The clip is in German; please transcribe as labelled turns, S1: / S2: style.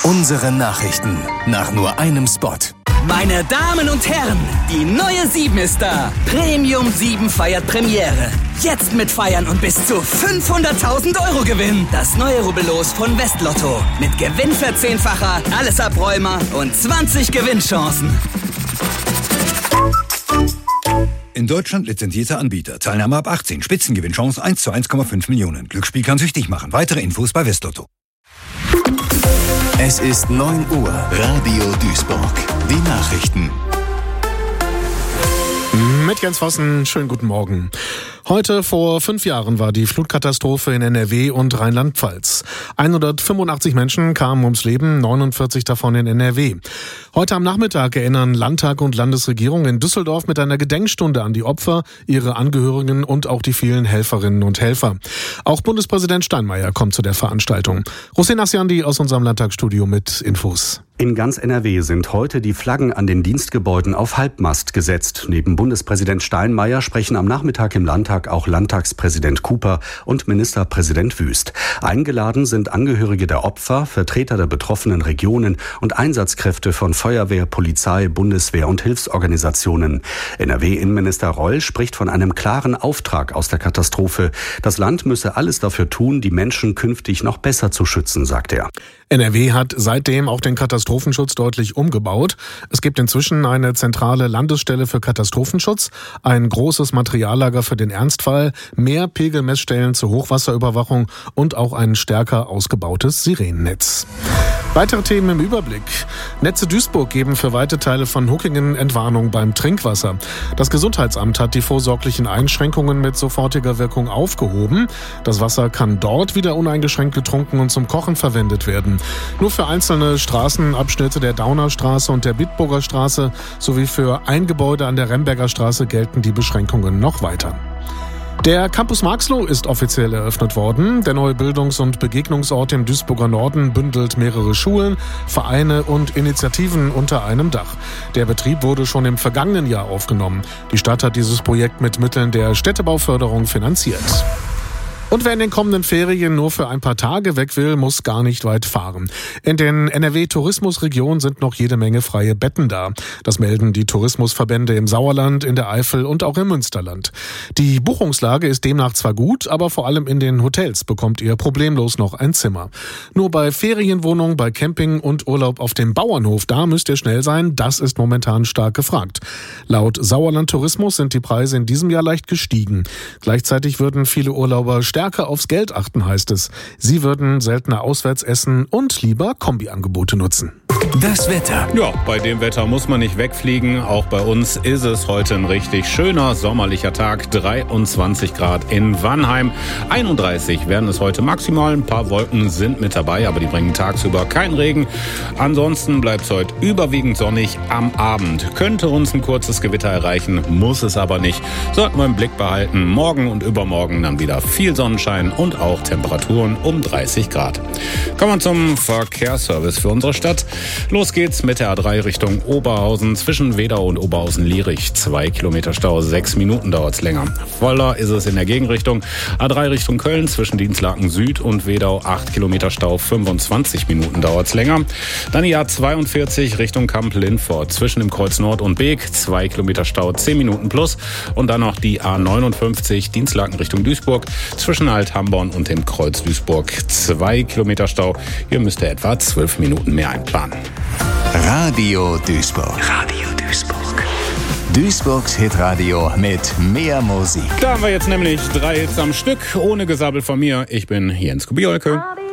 S1: Unsere Nachrichten nach nur einem Spot.
S2: Meine Damen und Herren, die neue 7 ist da. Premium 7 feiert Premiere. Jetzt mitfeiern und bis zu 500.000 Euro gewinnen. Das neue Rubbellos von Westlotto. Mit Gewinnverzehnfacher, alles Abräumer und 20 Gewinnchancen.
S3: In Deutschland lizenzierter Anbieter. Teilnahme ab 18. Spitzengewinnchance 1 zu 1,5 Millionen. Glücksspiel kann süchtig machen. Weitere Infos bei Westlotto.
S1: Es ist 9 Uhr.
S4: Radio Duisburg. Die Nachrichten.
S5: Mit Jens Vossen, schönen guten Morgen. Heute vor 5 Jahren war die Flutkatastrophe in NRW und Rheinland-Pfalz. 185 Menschen kamen ums Leben, 49 davon in NRW. Heute am Nachmittag erinnern Landtag und Landesregierung in Düsseldorf mit einer Gedenkstunde an die Opfer, ihre Angehörigen und auch die vielen Helferinnen und Helfer. Auch Bundespräsident Steinmeier kommt zu der Veranstaltung. Hussein Asyandi aus unserem Landtagsstudio mit Infos.
S6: In ganz NRW sind heute die Flaggen an den Dienstgebäuden auf Halbmast gesetzt. Neben Bundespräsident Steinmeier sprechen am Nachmittag im Landtag auch Landtagspräsident Cooper und Ministerpräsident Wüst. Eingeladen sind Angehörige der Opfer, Vertreter der betroffenen Regionen und Einsatzkräfte von Feuerwehr, Polizei, Bundeswehr und Hilfsorganisationen. NRW-Innenminister Reul spricht von einem klaren Auftrag aus der Katastrophe. Das Land müsse alles dafür tun, die Menschen künftig noch besser zu schützen, sagt er.
S5: NRW hat seitdem auch den Katastrophenschutz deutlich umgebaut. Es gibt inzwischen eine zentrale Landesstelle für Katastrophenschutz, ein großes Materiallager für den Ernstfall, mehr Pegelmessstellen zur Hochwasserüberwachung und auch ein stärker ausgebautes Sirenennetz. Weitere Themen im Überblick. Netze Duisburg geben für weite Teile von Huckingen Entwarnung beim Trinkwasser. Das Gesundheitsamt hat die vorsorglichen Einschränkungen mit sofortiger Wirkung aufgehoben. Das Wasser kann dort wieder uneingeschränkt getrunken und zum Kochen verwendet werden. Nur für einzelne Straßenabschnitte der Daunerstraße und der Bitburger Straße sowie für ein Gebäude an der Remberger Straße gelten die Beschränkungen noch weiter. Der Campus Marxloh ist offiziell eröffnet worden. Der neue Bildungs- und Begegnungsort im Duisburger Norden bündelt mehrere Schulen, Vereine und Initiativen unter einem Dach. Der Betrieb wurde schon im vergangenen Jahr aufgenommen. Die Stadt hat dieses Projekt mit Mitteln der Städtebauförderung finanziert. Und wer in den kommenden Ferien nur für ein paar Tage weg will, muss gar nicht weit fahren. In den NRW-Tourismusregionen sind noch jede Menge freie Betten da. Das melden die Tourismusverbände im Sauerland, in der Eifel und auch im Münsterland. Die Buchungslage ist demnach zwar gut, aber vor allem in den Hotels bekommt ihr problemlos noch ein Zimmer. Nur bei Ferienwohnungen, bei Camping und Urlaub auf dem Bauernhof, da müsst ihr schnell sein. Das ist momentan stark gefragt. Laut Sauerland Tourismus sind die Preise in diesem Jahr leicht gestiegen. Gleichzeitig würden viele Urlauber stärker aufs Geld achten, heißt es. Sie würden seltener auswärts essen und lieber Kombiangebote nutzen.
S1: Das Wetter.
S7: Ja, bei dem Wetter muss man nicht wegfliegen. Auch bei uns ist es heute ein richtig schöner sommerlicher Tag. 23 Grad in Wannheim. 31 werden es heute maximal. Ein paar Wolken sind mit dabei, aber die bringen tagsüber keinen Regen. Ansonsten bleibt es heute überwiegend sonnig. Am Abend könnte uns ein kurzes Gewitter erreichen, muss es aber nicht. Sollten wir im Blick behalten. Morgen und übermorgen dann wieder viel Sonnenschein und auch Temperaturen um 30 Grad. Kommen wir zum Verkehrsservice für unsere Stadt. Los geht's mit der A3 Richtung Oberhausen zwischen Wedau und Oberhausen-Lierich. 2 Kilometer Stau, 6 Minuten dauert's länger. Voller ist es in der Gegenrichtung. A3 Richtung Köln zwischen Dinslaken Süd und Wedau. 8 Kilometer Stau, 25 Minuten dauert's länger. Dann die A42 Richtung Kamp-Lindfort zwischen dem Kreuz Nord und Beek. 2 Kilometer Stau, 10 Minuten plus. Und dann noch die A59 Dinslaken Richtung Duisburg zwischen Alt-Hamborn und dem Kreuz Duisburg. 2 Kilometer Stau. Hier müsst ihr etwa 12 Minuten mehr einplanen.
S4: Radio Duisburg.
S1: Radio Duisburg.
S4: Duisburgs Hitradio mit mehr Musik.
S7: Da haben wir jetzt nämlich 3 Hits am Stück, ohne Gesabbel von mir. Ich bin Jens Kubiolke.